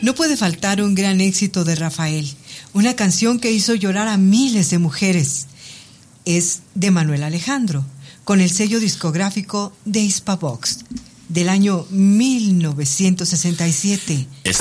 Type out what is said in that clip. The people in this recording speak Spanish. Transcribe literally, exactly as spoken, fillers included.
No puede faltar un gran éxito de Rafael, una canción que hizo llorar a miles de mujeres. Es de Manuel Alejandro, con el sello discográfico de Hispavox, del año mil novecientos sesenta y siete.